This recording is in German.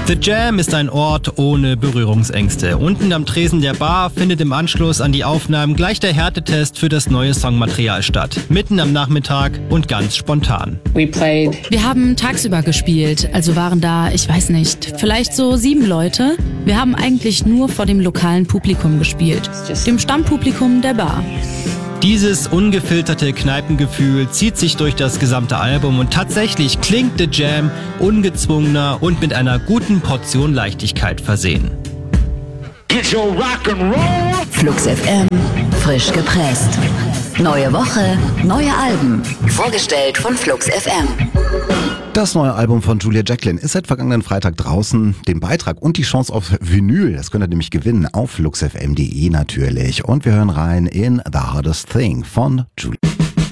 The Jam ist ein Ort ohne Berührungsängste. Unten am Tresen der Bar findet im Anschluss an die Aufnahmen gleich der Härtetest für das neue Songmaterial statt. Mitten am Nachmittag und ganz spontan. Wir haben tagsüber gespielt, also waren da, ich weiß nicht, vielleicht so 7 Leute. Wir haben eigentlich nur vor dem lokalen Publikum gespielt, dem Stammpublikum der Bar. Dieses ungefilterte Kneipengefühl zieht sich durch das gesamte Album und tatsächlich klingt The Jam ungezwungener und mit einer guten Portion Leichtigkeit versehen. Flux FM, frisch gepresst. Neue Woche, neue Alben. Vorgestellt von Flux FM. Das neue Album von Julia Jacklin ist seit vergangenen Freitag draußen. Den Beitrag und die Chance auf Vinyl, das könnt ihr nämlich gewinnen auf fluxfm.de natürlich. Und wir hören rein in The Hardest Thing von Julia.